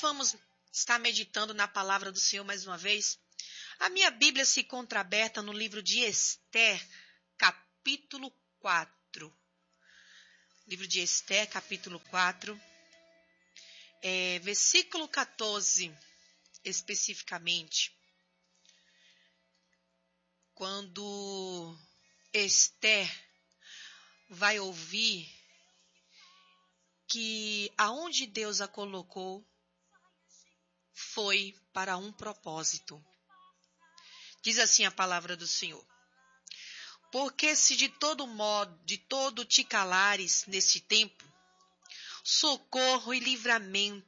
vamos estar meditando na palavra do Senhor mais uma vez. A minha Bíblia se encontra aberta no livro de Esther, capítulo 4. Livro de Esther, capítulo 4, versículo 14, especificamente. Quando Esther vai ouvir que aonde Deus a colocou foi para um propósito. Diz assim a palavra do Senhor: porque se de todo modo, de todo te calares nesse tempo, socorro e livramento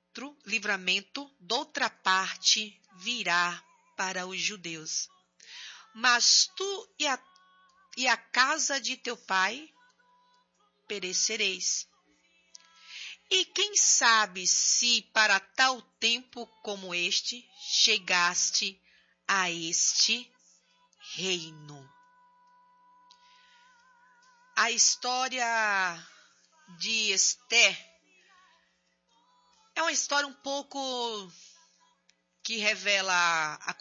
doutra parte virá para os judeus. Mas tu e a casa de teu pai perecereis. E quem sabe se para tal tempo como este chegaste a este reino. A história de Esther é uma história um pouco que revela a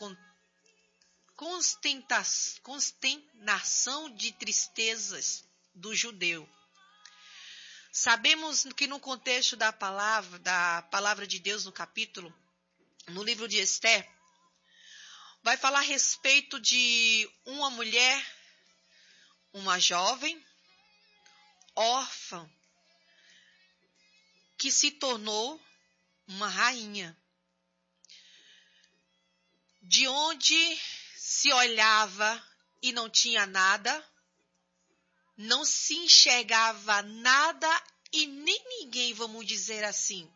consternação de tristezas do judeu. Sabemos que no contexto da palavra de Deus no livro de Esther, vai falar a respeito de uma mulher, uma jovem, órfã, que se tornou uma rainha. De onde se olhava e não tinha nada, não se enxergava nada e nem ninguém, vamos dizer assim.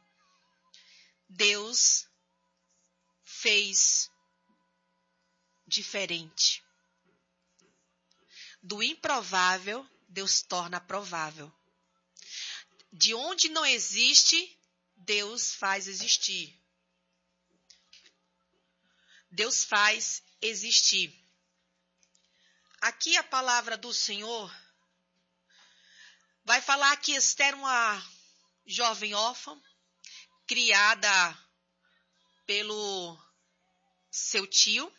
Deus fez diferente. Do improvável, Deus torna provável. De onde não existe, Deus faz existir. Deus faz existir. Aqui a palavra do Senhor vai falar que Esther, uma jovem órfã, criada pelo seu tio,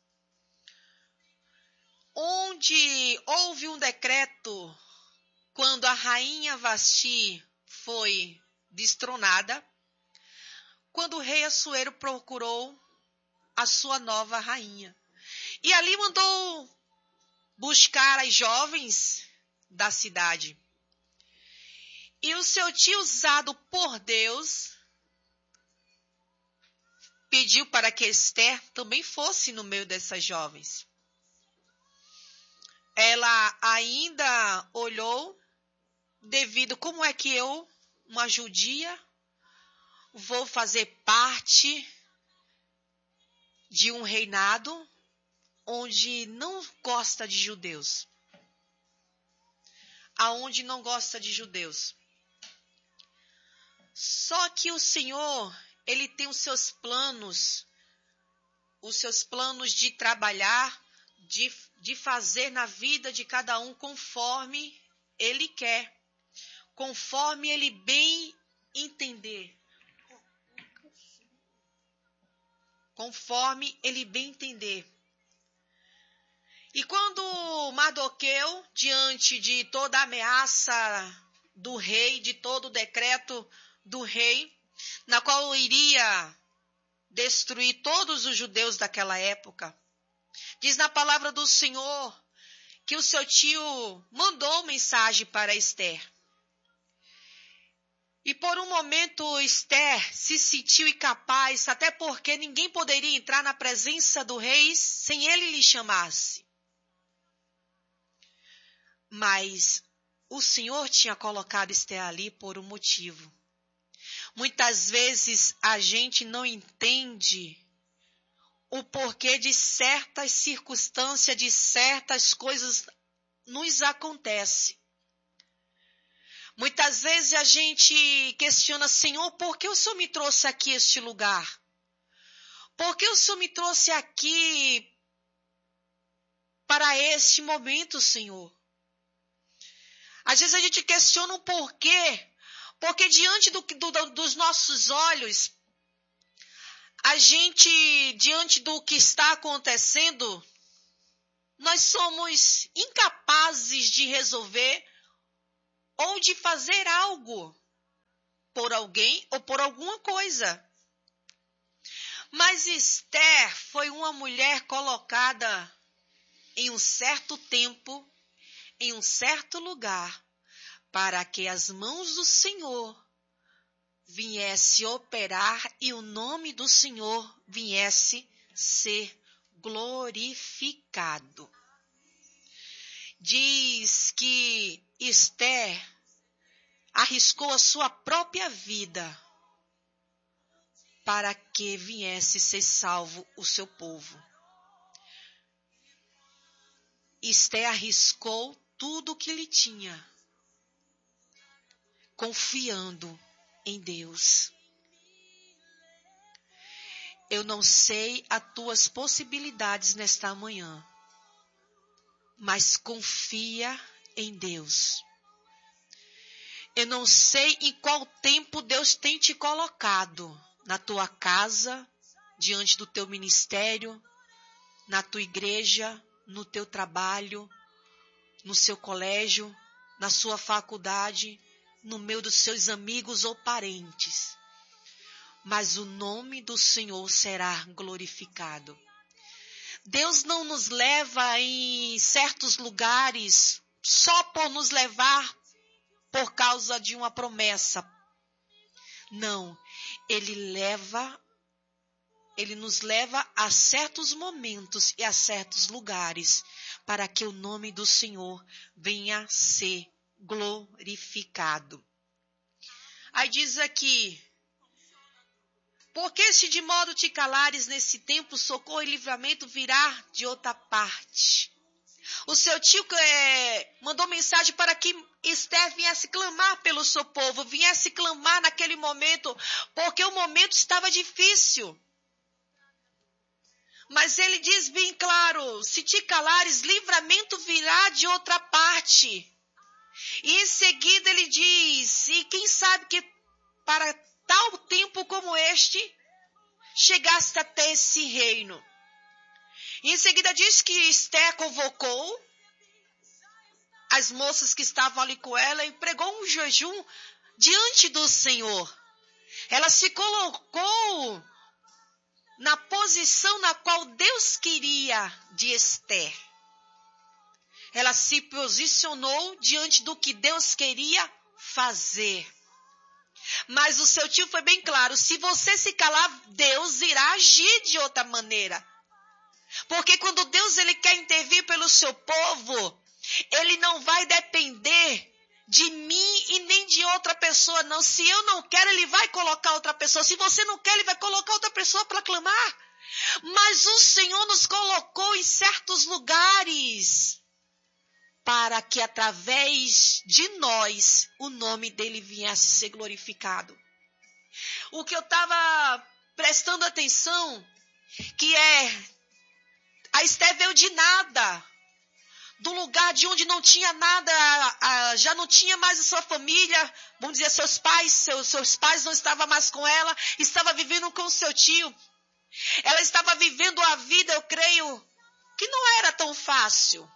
onde houve um decreto quando a rainha Vasti foi destronada, quando o rei Assuero procurou a sua nova rainha. E ali mandou buscar as jovens da cidade. E o seu tio, usado por Deus, pediu para que Esther também fosse no meio dessas jovens. Ela ainda olhou, devido como é que eu, uma judia, vou fazer parte de um reinado onde não gosta de judeus. Aonde não gosta de judeus. Só que o Senhor, Ele tem os seus planos de trabalhar, de fazer na vida de cada um conforme Ele quer, conforme Ele bem entender. Conforme Ele bem entender. E quando Mardoqueu, diante de toda a ameaça do rei, de todo o decreto do rei, na qual iria destruir todos os judeus daquela época, diz na palavra do Senhor que o seu tio mandou mensagem para Esther. E por um momento Esther se sentiu incapaz, até porque ninguém poderia entrar na presença do rei sem ele lhe chamasse. Mas o Senhor tinha colocado Esther ali por um motivo. Muitas vezes a gente não entende o porquê de certas circunstâncias, de certas coisas nos acontecem. Muitas vezes a gente questiona, Senhor, por que o Senhor me trouxe aqui a este lugar? Por que o Senhor me trouxe aqui para este momento, Senhor? Às vezes a gente questiona o porquê. Porque diante dos nossos olhos, a gente, diante do que está acontecendo, nós somos incapazes de resolver ou de fazer algo por alguém ou por alguma coisa. Mas Esther foi uma mulher colocada em um certo tempo, em um certo lugar, para que as mãos do Senhor viesse operar e o nome do Senhor viesse ser glorificado. Diz que Esther arriscou a sua própria vida para que viesse ser salvo o seu povo. Esther arriscou tudo o que lhe tinha, confiando em Deus. Eu não sei as tuas possibilidades nesta manhã, mas confia em Deus. Eu não sei em qual tempo Deus tem te colocado, na tua casa, diante do teu ministério, na tua igreja, no teu trabalho, no seu colégio, na sua faculdade, no meio dos seus amigos ou parentes. Mas o nome do Senhor será glorificado. Deus não nos leva em certos lugares só por nos levar por causa de uma promessa. Não, Ele nos leva a certos momentos e a certos lugares para que o nome do Senhor venha ser glorificado. Aí diz aqui: porque se de modo te calares nesse tempo, socorro e livramento virá de outra parte. O seu tio mandou mensagem para que Esther viesse clamar pelo seu povo, viesse clamar naquele momento, porque o momento estava difícil. Mas ele diz bem claro: se te calares, livramento virá de outra parte. E em seguida ele diz: e quem sabe que para tal tempo como este, chegaste até esse reino. E em seguida diz que Esther convocou as moças que estavam ali com ela e pregou um jejum diante do Senhor. Ela se colocou na posição na qual Deus queria de Esther. Ela se posicionou diante do que Deus queria fazer. Mas o seu tio foi bem claro: se você se calar, Deus irá agir de outra maneira. Porque quando Deus ele quer intervir pelo seu povo, Ele não vai depender de mim e nem de outra pessoa, não. Se eu não quero, Ele vai colocar outra pessoa. Se você não quer, Ele vai colocar outra pessoa para clamar. Mas o Senhor nos colocou em certos lugares para que através de nós o nome dele viesse a ser glorificado. O que eu estava prestando atenção, que a Esther veio de nada, do lugar de onde não tinha nada, já não tinha mais a sua família, vamos dizer, seus pais não estavam mais com ela, estava vivendo com seu tio. Ela estava vivendo a vida, eu creio, que não era tão fácil.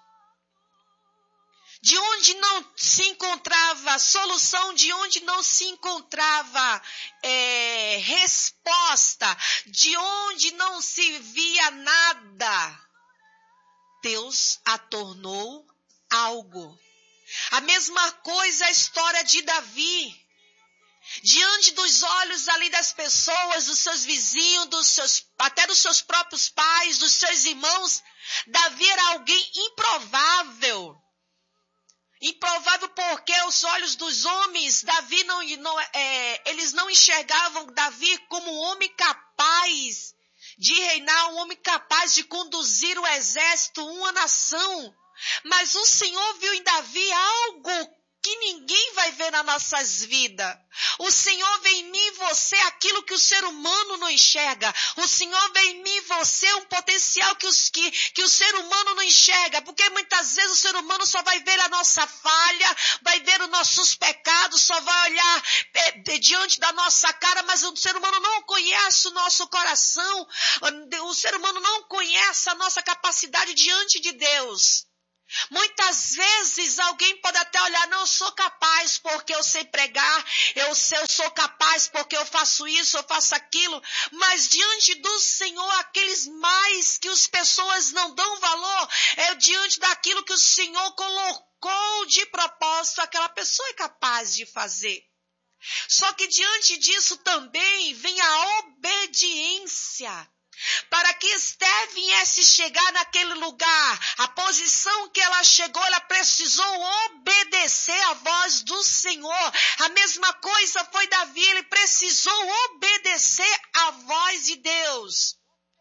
De onde não se encontrava solução, de onde não se encontrava resposta, de onde não se via nada, Deus a tornou algo. A mesma coisa a história de Davi. Diante dos olhos ali das pessoas, dos seus vizinhos, até dos seus próprios pais, dos seus irmãos, Davi era alguém improvável. Improvável porque os olhos dos homens, Davi eles não enxergavam Davi como um homem capaz de reinar, um homem capaz de conduzir o exército, uma nação. Mas o Senhor viu em Davi algo que ninguém vai ver nas nossas vidas. O Senhor vê em mim e você aquilo que o ser humano não enxerga. O Senhor vê em mim e você um potencial que o ser humano não enxerga. Porque muitas vezes o ser humano só vai ver a nossa falha, vai ver os nossos pecados, só vai olhar diante da nossa cara, mas o ser humano não conhece o nosso coração. O ser humano não conhece a nossa capacidade diante de Deus. Muitas vezes alguém pode até olhar, não, eu sou capaz porque eu sei pregar, eu sou capaz porque eu faço isso, eu faço aquilo, mas diante do Senhor, aqueles mais que as pessoas não dão valor, é diante daquilo que o Senhor colocou de propósito, aquela pessoa é capaz de fazer. Só que diante disso também vem a obediência. Para que Esther viesse chegar naquele lugar, a posição que ela chegou, ela precisou obedecer à voz do Senhor. A mesma coisa foi Davi, ele precisou obedecer à voz de Deus.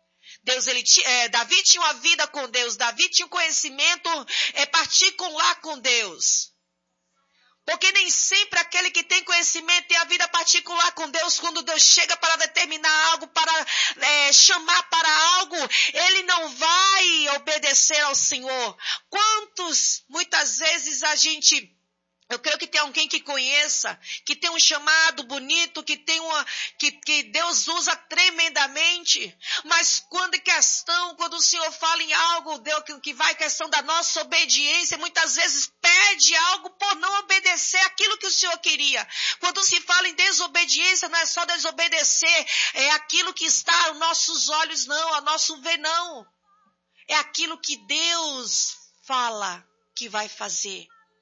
Davi tinha uma vida com Deus, Davi tinha um conhecimento particular com Deus. Porque nem sempre aquele que tem conhecimento tem a vida particular com Deus. Quando Deus chega para determinar algo, para chamar para algo, ele não vai obedecer ao Senhor. Muitas vezes eu creio que tem alguém que conheça, que tem um chamado bonito, que Deus usa tremendamente, mas quando o Senhor fala em algo, que vai questão da nossa obediência, muitas vezes pede algo por não obedecer aquilo que o Senhor queria. Quando se fala em desobediência, não é só desobedecer, é aquilo que está aos nossos olhos, não, ao nosso ver, não. É aquilo que Deus fala que vai fazer.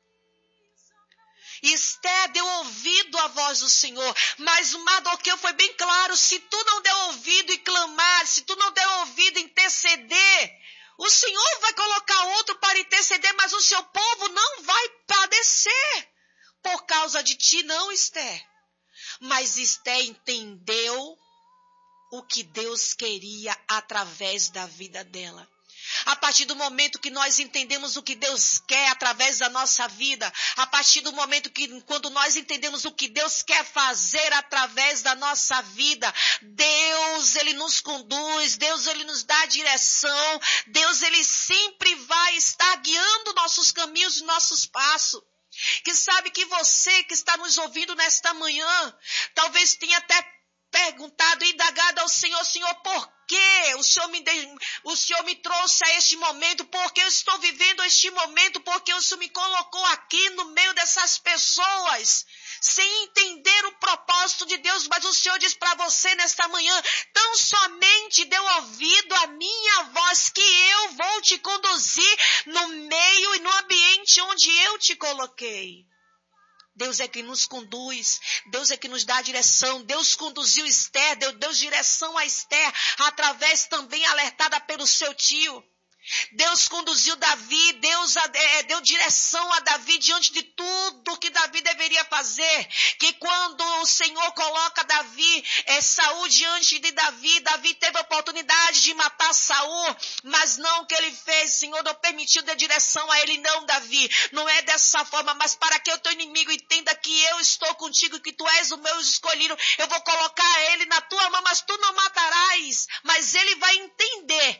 Esther deu ouvido à voz do Senhor, mas o Mardoqueu foi bem claro, se tu não der ouvido e clamar, se tu não der ouvido e interceder, o Senhor vai colocar outro para interceder, mas o seu povo não vai padecer por causa de ti, não, Esther. Mas Esther entendeu o que Deus queria através da vida dela. A partir do momento que nós entendemos o que Deus quer através da nossa vida, a partir do momento quando nós entendemos o que Deus quer fazer através da nossa vida, Deus, Ele nos conduz, Deus, Ele nos dá direção, Deus, Ele sempre vai estar guiando nossos caminhos e nossos passos. Que sabe que você que está nos ouvindo nesta manhã, talvez tenha até perguntado e indagado ao Senhor, Senhor, por que o Senhor me trouxe a este momento? Por que eu estou vivendo este momento? Porque o Senhor me colocou aqui no meio dessas pessoas, sem entender o propósito de Deus, mas o Senhor diz para você nesta manhã, tão somente dê ouvido à minha voz, que eu vou te conduzir no meio e no ambiente onde eu te coloquei. Deus é que nos conduz, Deus é que nos dá a direção. Deus conduziu Esther, deu direção a Esther, através também alertada pelo seu tio. Deus conduziu Davi, Deus deu direção a Davi diante de tudo que Davi deveria fazer. Que quando o Senhor coloca Saul diante de Davi, Davi teve a oportunidade de matar Saul, mas não o que ele fez. O Senhor não permitiu dar direção a ele, não, Davi. Não é dessa forma, mas para que o teu inimigo entenda que eu estou contigo, que tu és o meu escolhido, eu vou colocar ele na tua mão, mas tu não matarás. Mas ele vai entender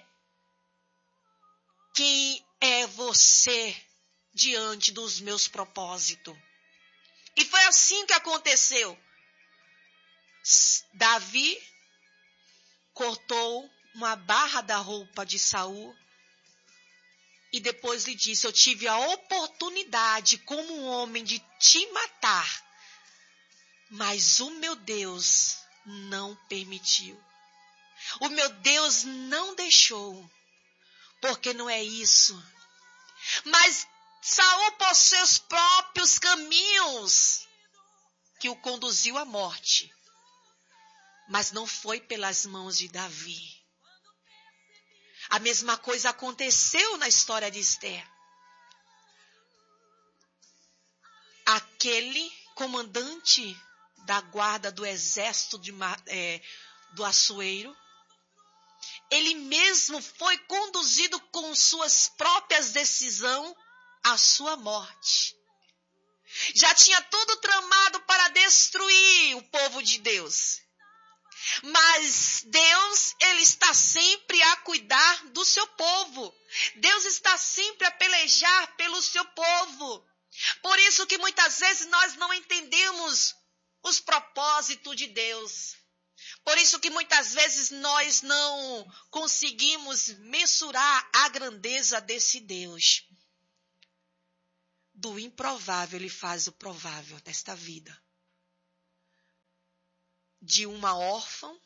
quem é você diante dos meus propósitos. E foi assim que aconteceu. Davi cortou uma barra da roupa de Saul e depois lhe disse, eu tive a oportunidade como um homem de te matar, mas o meu Deus não permitiu. O meu Deus não deixou. Porque não é isso. Mas Saul, por seus próprios caminhos, que o conduziu à morte. Mas não foi pelas mãos de Davi. A mesma coisa aconteceu na história de Esther. Aquele comandante da guarda do exército do Assuero, ele mesmo foi conduzido com suas próprias decisões à sua morte. Já tinha tudo tramado para destruir o povo de Deus. Mas Deus, Ele está sempre a cuidar do seu povo. Deus está sempre a pelejar pelo seu povo. Por isso que muitas vezes nós não entendemos os propósitos de Deus. Por isso que muitas vezes nós não conseguimos mensurar a grandeza desse Deus. Do improvável Ele faz o provável nesta vida. De uma órfã,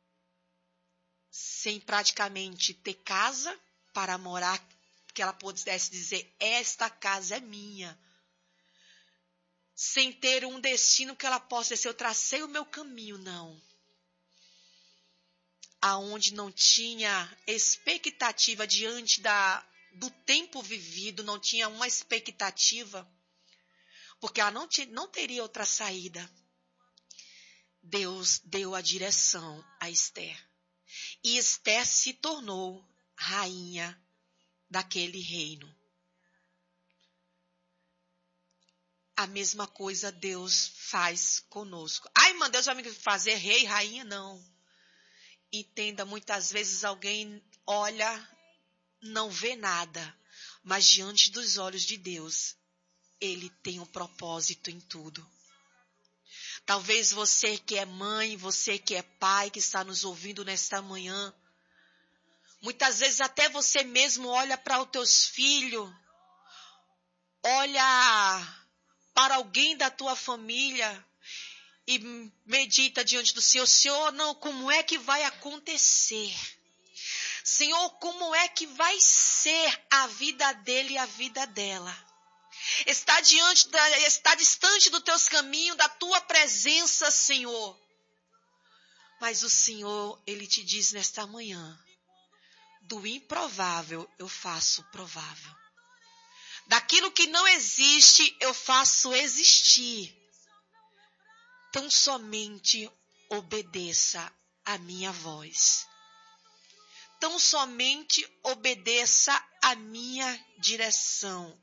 sem praticamente ter casa para morar, que ela pudesse dizer, esta casa é minha. Sem ter um destino que ela possa dizer, eu tracei o meu caminho, não. Aonde não tinha expectativa diante do tempo vivido, não tinha uma expectativa, porque ela não teria outra saída. Deus deu a direção a Esther. E Esther se tornou rainha daquele reino. A mesma coisa Deus faz conosco. Ai, irmã, Deus vai me fazer rei, rainha? Não. Entenda, muitas vezes alguém olha, não vê nada, mas diante dos olhos de Deus, Ele tem um propósito em tudo. Talvez você que é mãe, você que é pai, que está nos ouvindo nesta manhã, muitas vezes até você mesmo olha para os teus filhos, olha para alguém da tua família e medita diante do Senhor, Senhor, não, como é que vai acontecer? Senhor, como é que vai ser a vida dele e a vida dela? Está distante dos teus caminhos, da tua presença, Senhor. Mas o Senhor, Ele te diz nesta manhã, do improvável eu faço provável. Daquilo que não existe, eu faço existir. Tão somente obedeça a minha voz. Tão somente obedeça a minha direção.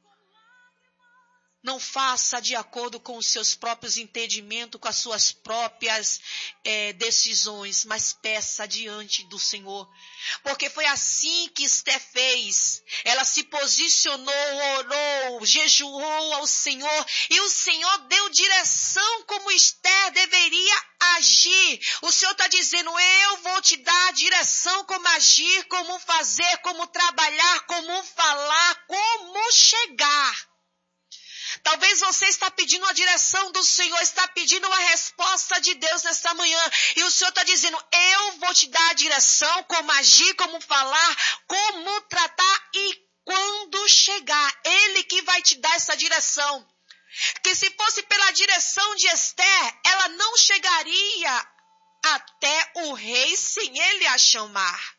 Não faça de acordo com os seus próprios entendimentos, com as suas próprias decisões, mas peça diante do Senhor. Porque foi assim que Esther fez. Ela se posicionou, orou, jejuou ao Senhor. E o Senhor deu direção como Esther deveria agir. O Senhor está dizendo, eu vou te dar a direção como agir, como fazer, como trabalhar, como falar, como chegar. Talvez você está pedindo a direção do Senhor, está pedindo uma resposta de Deus nesta manhã. E o Senhor está dizendo, eu vou te dar a direção, como agir, como falar, como tratar e quando chegar. Ele que vai te dar essa direção. Que se fosse pela direção de Esther, ela não chegaria até o rei sem ele a chamar.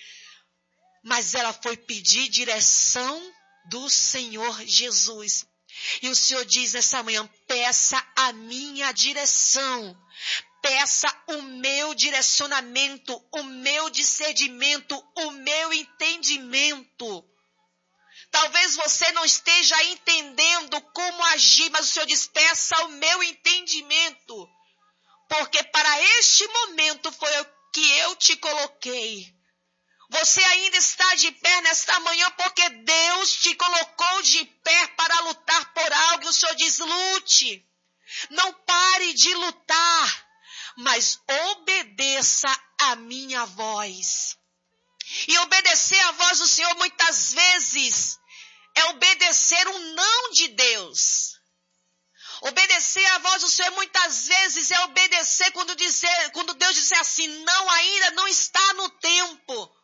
Mas ela foi pedir direção do Senhor Jesus. E o Senhor diz nessa manhã, peça a minha direção, peça o meu direcionamento, o meu discernimento, o meu entendimento. Talvez você não esteja entendendo como agir, mas o Senhor diz, peça o meu entendimento, porque para este momento foi o que eu te coloquei. Você ainda está de pé nesta manhã porque Deus te colocou de pé para lutar por algo. O Senhor diz, lute. Não pare de lutar, mas obedeça a minha voz. E obedecer a voz do Senhor muitas vezes é obedecer um não de Deus. Obedecer a voz do Senhor muitas vezes é obedecer quando Deus disser assim, não, ainda não está no tempo.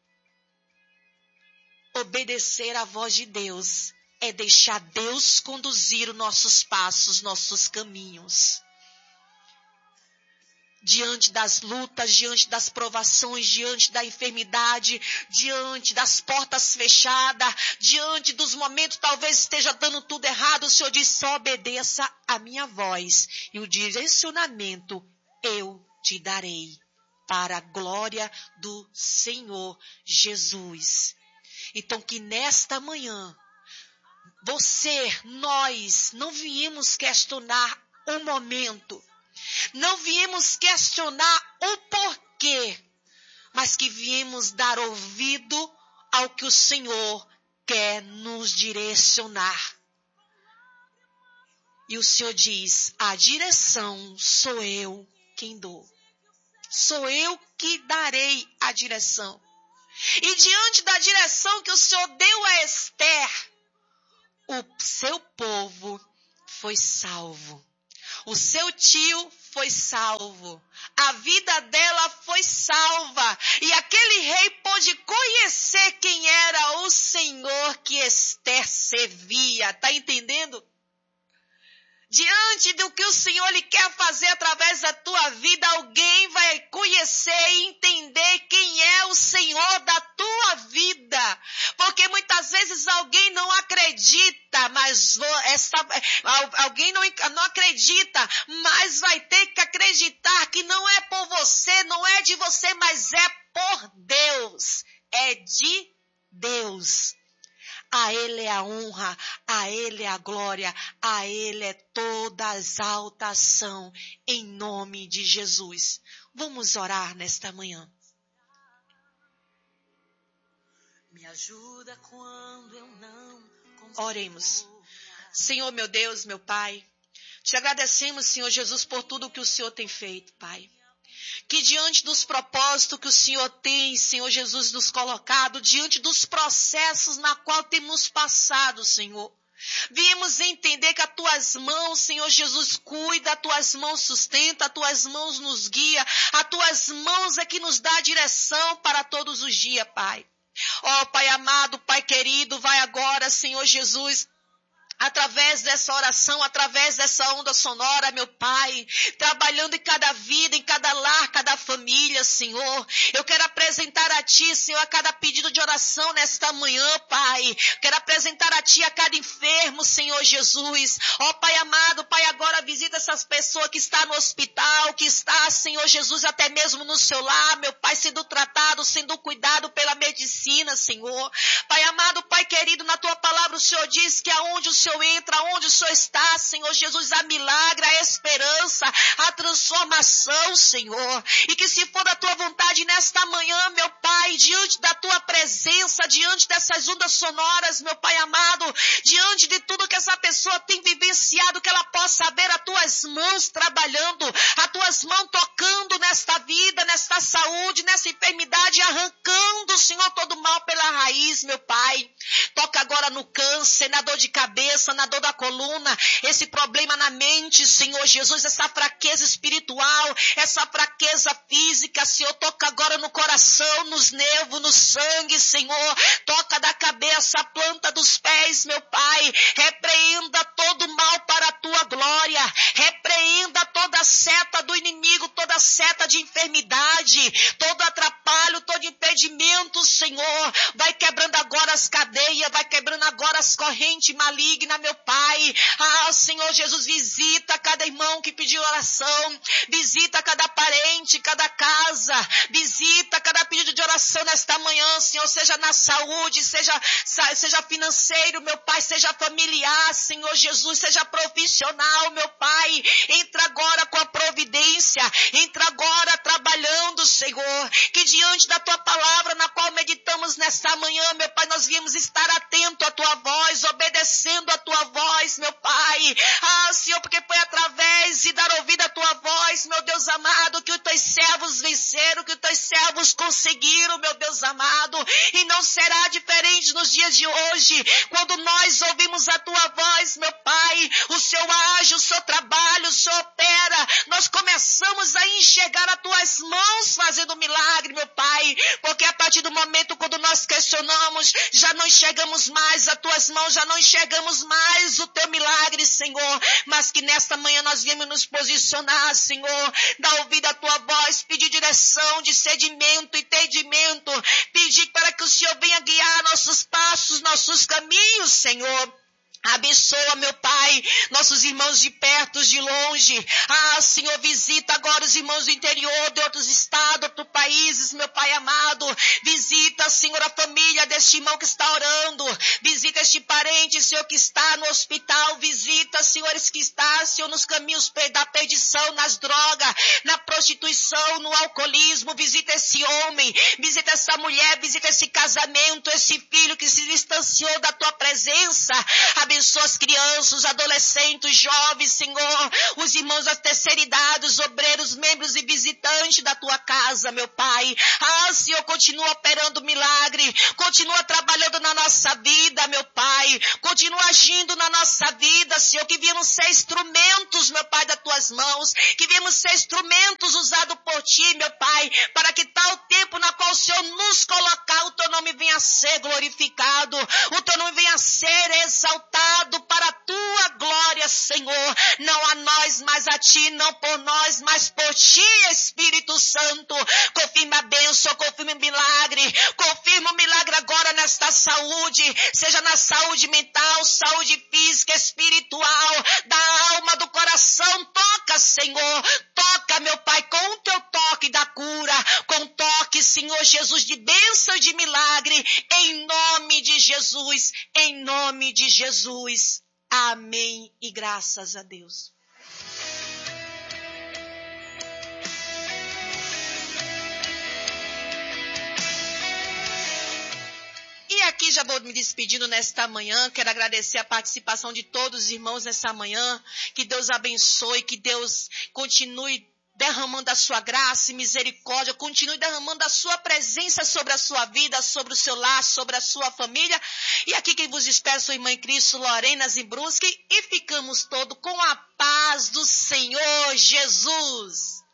Obedecer à voz de Deus é deixar Deus conduzir os nossos passos, nossos caminhos. Diante das lutas, diante das provações, diante da enfermidade, diante das portas fechadas, diante dos momentos talvez esteja dando tudo errado, o Senhor diz, só obedeça a minha voz e o direcionamento eu te darei para a glória do Senhor Jesus. Então que nesta manhã nós não viemos questionar o momento, não viemos questionar o porquê, mas que viemos dar ouvido ao que o Senhor quer nos direcionar. E o Senhor diz, a direção sou eu quem dou. Sou eu que darei a direção. E diante da direção que o Senhor deu a Esther, o seu povo foi salvo. O seu tio foi salvo. A vida dela foi salva. E aquele rei pôde conhecer quem era o Senhor que Esther servia. Tá entendendo? Diante do que o Senhor lhe quer fazer através da tua vida, alguém vai conhecer e entender quem é o Senhor da tua vida. Porque muitas vezes alguém não acredita, mas alguém não acredita, mas vai ter que acreditar que não é por você, não é de você, mas é por Deus. É de Deus. A Ele é a honra, a Ele é a glória, a Ele é toda a exaltação, em nome de Jesus. Vamos orar nesta manhã. Me ajuda quando eu não consigo. Oremos. Senhor, meu Deus, meu Pai, te agradecemos, Senhor Jesus, por tudo que o Senhor tem feito, Pai. Que diante dos propósitos que o Senhor tem, Senhor Jesus, nos colocado, diante dos processos na qual temos passado, Senhor, viemos entender que as tuas mãos, Senhor Jesus, cuida, as tuas mãos sustenta, as tuas mãos nos guia, as tuas mãos é que nos dá direção para todos os dias, Pai. Ó, Pai amado, Pai querido, vai agora, Senhor Jesus, através dessa oração, através dessa onda sonora, meu Pai, trabalhando em cada vida, em cada lar, cada família, Senhor. Eu quero apresentar a Ti, Senhor, a cada pedido de oração nesta manhã, Pai. Quero apresentar a Ti a cada enfermo, Senhor Jesus. Ó, Pai amado, Pai, agora visita essas pessoas que estão no hospital, que está, Senhor Jesus, até mesmo no seu lar, meu Pai, sendo tratado, sendo cuidado pela medicina, Senhor. Pai amado, Pai querido, na Tua palavra o Senhor diz que aonde o Senhor entra, onde o Senhor está, Senhor Jesus, a milagre, a esperança, a transformação, Senhor. E que se for da tua vontade nesta manhã, meu Pai, diante da tua presença, diante dessas ondas sonoras, meu Pai amado, diante de tudo que essa pessoa tem vivenciado, que ela possa ver as tuas mãos trabalhando, as tuas mãos tocando nesta vida, nesta saúde, nessa enfermidade, arrancando, Senhor, todo mal pela raiz, meu Pai. Toca agora no câncer, na dor de cabeça, na dor da coluna, esse problema na mente, Senhor Jesus, essa fraqueza espiritual, essa fraqueza física, Senhor, toca agora no coração, nos nervos, no sangue, Senhor, toca da cabeça, a planta dos pés, meu Pai, repreenda todo mal para a tua glória, repreenda toda seta do inimigo, toda seta de enfermidade, todo atrapalho, todo impedimento, Senhor, vai quebrando agora as cadeias, vai quebrando agora as correntes malignas, meu Pai. Ah, Senhor Jesus, visita cada irmão que pediu oração, visita cada parente, cada casa, visita cada pedido de oração nesta manhã, Senhor, seja na saúde, seja financeiro, meu Pai, seja familiar, Senhor Jesus, seja profissional, meu Pai, entra agora com a providência, entra agora trabalhando, Senhor, que diante da tua palavra na qual meditamos nesta manhã, meu Pai, nós viemos estar atento à tua voz, obedecendo a tua voz, meu Pai. Ah, Senhor, porque foi através de dar ouvido à tua voz, meu Deus amado, que os teus servos venceram, que os teus servos conseguiram, meu Deus amado, e não será diferente nos dias de hoje, quando nós ouvimos a tua voz, meu Pai, o Senhor age, o Senhor trabalha, o Senhor opera, nós começamos a enxergar as tuas mãos fazendo milagre, meu Pai, porque a partir do momento quando nós questionamos, já não enxergamos mais as tuas mãos, já não enxergamos mais o teu milagre, Senhor, mas que nesta manhã nós viemos nos posicionar, Senhor, dar ouvido à tua voz, pedir direção, discernimento, entendimento, pedir para que o Senhor venha guiar nossos passos, nossos caminhos, Senhor. Abençoa, meu Pai, nossos irmãos de perto, de longe. Senhor, visita agora os irmãos do interior, de outros estados, outros países, meu Pai amado. Visita, Senhor, a família deste irmão que está orando. Visita este parente, Senhor, que está no hospital. Visita, Senhor, esse que está, Senhor, nos caminhos da perdição, nas drogas, na prostituição, no alcoolismo. Visita esse homem, visita essa mulher, visita esse casamento, esse filho que se distanciou da tua presença. Abençoa as crianças, os adolescentes, os jovens, Senhor, os irmãos da terceira idade, os obreiros, membros e visitantes da tua casa, meu Pai. Senhor, continua operando milagre, continua trabalhando na nossa vida, meu Pai, continua agindo na nossa vida, Senhor, que viemos ser instrumentos, meu Pai, das tuas mãos, que viemos ser instrumentos usados por ti, meu Pai, para que tal tempo na qual o Senhor nos colocar, o teu nome venha a ser glorificado, o teu nome venha a ser exaltado para a tua glória, Senhor. Não a nós, mas a ti, não por nós, mas por ti, Espírito Santo. Confirma a bênção, confirma o milagre, confirma o milagre agora nesta saúde, seja na saúde mental, saúde física, espiritual, da alma, do coração. Toca, Senhor, toca, meu Pai, com o teu toque da cura, com o toque, Senhor Jesus, de bênção e de milagre, em nome de Jesus, em nome de Jesus. Amém e graças a Deus. E aqui já vou me despedindo nesta manhã. Quero agradecer a participação de todos os irmãos nessa manhã. Que Deus abençoe, que Deus continue derramando a sua graça e misericórdia, continue derramando a sua presença sobre a sua vida, sobre o seu lar, sobre a sua família. E aqui quem vos espera, sua irmã em Cristo, Lorena Zimbruski, e ficamos todos com a paz do Senhor Jesus.